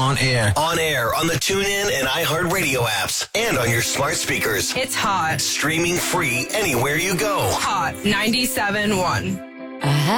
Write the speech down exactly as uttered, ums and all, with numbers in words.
On air. On air on the TuneIn and iHeartRadio apps and on your smart speakers. It's hot. Streaming free anywhere you go. Hot ninety-seven point one. I